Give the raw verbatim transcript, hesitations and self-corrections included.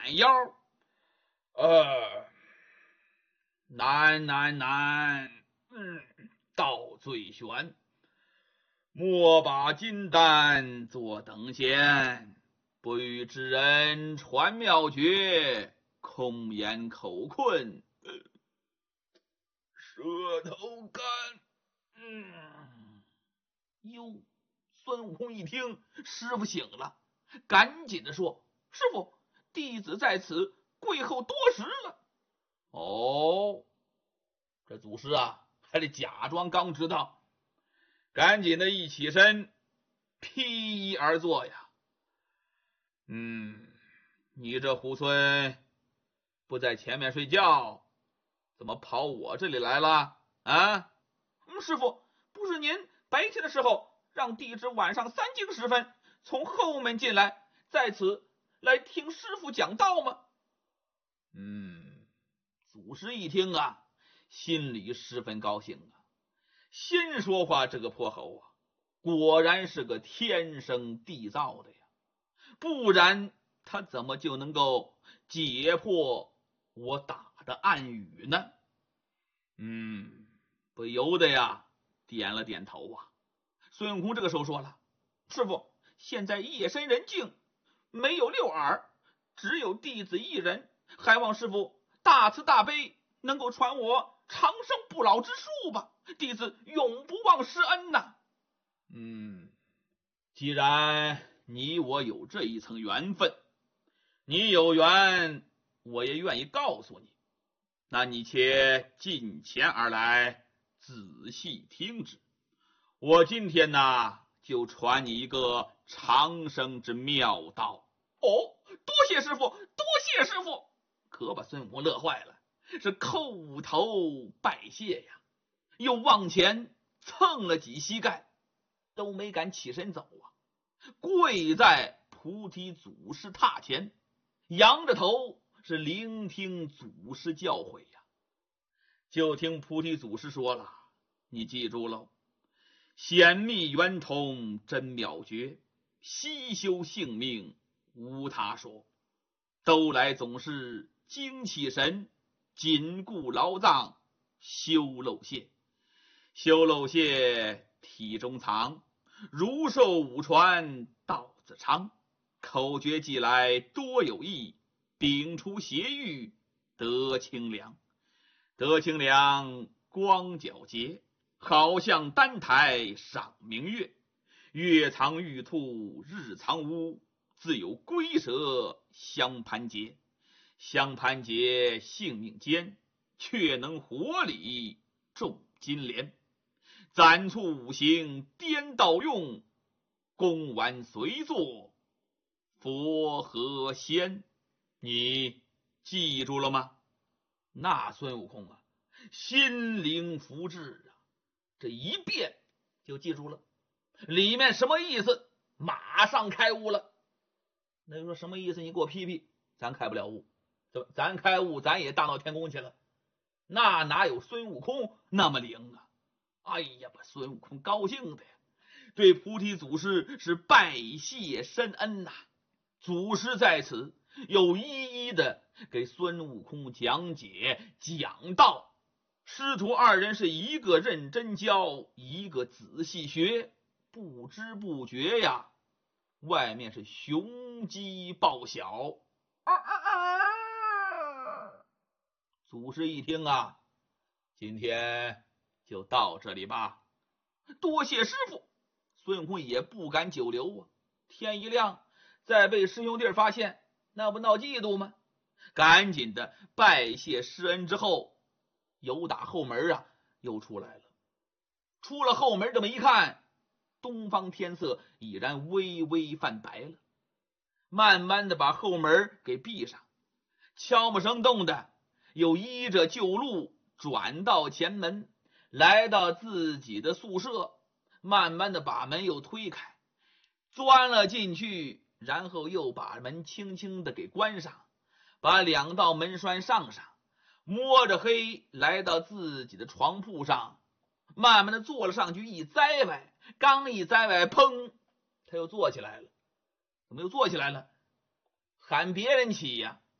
弯腰，呃，难难难，嗯，道最玄，莫把金丹作等闲，不与之人传妙诀，空言口困，呃、舌头干。嗯，哟，孙悟空一听师傅醒了，赶紧的说：“师傅，弟子在此跪候多时了。”哦，这祖师啊，还得假装刚知道，赶紧的一起身，披衣而坐呀。嗯，你这猢狲不在前面睡觉，怎么跑我这里来了啊？嗯，师傅，不是您白天的时候让弟子晚上三更时分从后门进来，在此来听师傅讲道吗？嗯，祖师一听啊，心里十分高兴啊，心说话这个泼猴啊，果然是个天生地造的呀，不然他怎么就能够解破我打的暗语呢？嗯，不由得呀点了点头啊。孙悟空这个时候说了：“师傅，现在夜深人静，没有六耳，只有弟子一人，还望师傅大慈大悲，能够传我长生不老之术吧，弟子永不忘师恩呐。”嗯，既然你我有这一层缘分，你有缘，我也愿意告诉你。那你且近前而来，仔细听之。我今天呢，就传你一个长生之妙道。哦，多谢师傅，多谢师傅！可把孙悟空乐坏了，是叩头拜谢呀，又往前蹭了几膝盖，都没敢起身走啊，跪在菩提祖师榻前，仰着头是聆听祖师教诲呀。就听菩提祖师说了：“你记住喽，显密圆通真妙诀，悉修性命无他说。都来总是精气神，紧固劳脏，修漏泄。修漏泄体中藏，如寿五传道子昌。口诀记来多有益，摒除邪欲得清凉。得清凉光皎洁，好像丹台赏明月。月藏玉兔日藏乌，自有龟蛇相盘结。相盘结性命坚，却能活里种金莲。暂促五行颠倒用，功完随作佛和仙。你记住了吗？”那孙悟空啊，心灵福至啊，这一遍就记住了，里面什么意思马上开悟了。那就说什么意思，你给我批批。咱开不了悟，咱开悟咱也大闹天宫去了，那哪有孙悟空那么灵啊？哎呀，把孙悟空高兴的呀，对菩提祖师是拜谢深恩呐、啊。祖师在此又一一的给孙悟空讲解讲道，师徒二人是一个认真教，一个仔细学，不知不觉呀，外面是雄鸡报晓。啊啊啊！祖师一听啊，今天就到这里吧，多谢师傅。孙悟空也不敢久留啊，天一亮再被师兄弟发现，那不闹嫉妒吗？赶紧的拜谢师恩之后，由打后门啊又出来了。出了后门这么一看，东方天色已然微微泛白了，慢慢的把后门给闭上，悄没声动的又依着旧路转到前门，来到自己的宿舍，慢慢的把门又推开，钻了进去，然后又把门轻轻的给关上，把两道门栓上上，摸着黑来到自己的床铺上，慢慢的坐了上去，一栽歪，刚一栽歪，砰，他又坐起来了。怎么又坐起来了？喊别人起呀、啊，